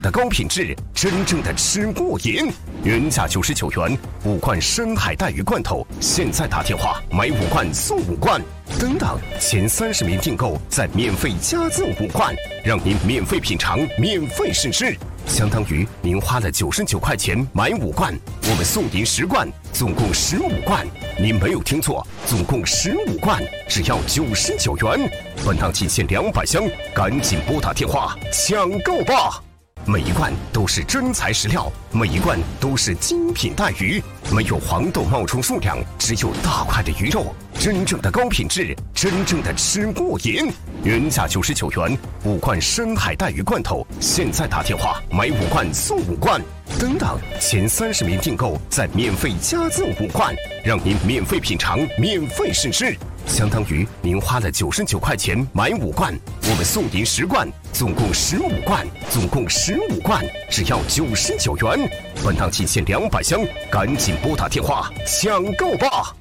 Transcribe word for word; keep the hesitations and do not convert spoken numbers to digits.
的高品质，真正的吃过瘾。原价九十九元，五罐深海带鱼罐头，现在打电话买五罐送五罐。等等，前三十名订购再免费加赠五罐，让您免费品尝，免费试吃。相当于您花了九十九块钱买五罐，我们送您十罐，总共十五罐。您没有听错，总共十五罐，只要九十九元。本档仅限两百箱，赶紧拨打电话抢购吧！每一罐都是真材实料，每一罐都是精品带鱼，没有黄豆冒充数量，只有大块的鱼肉，真正的高品质，真正的吃过瘾。原价九十九元，五罐深海带鱼罐头，现在打电话买五罐送五罐。等等，前三十名订购再免费加赠五罐，让您免费品尝，免费试吃。相当于您花了九十九块钱买五罐，我们送您十罐，总共十五罐，总共十五罐，只要九十九元。本档仅限两百箱，赶紧拨打电话抢购吧！